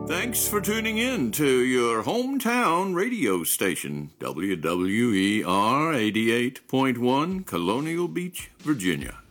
Thanks for tuning in to your hometown radio station, WWER 88.1, Colonial Beach, Virginia.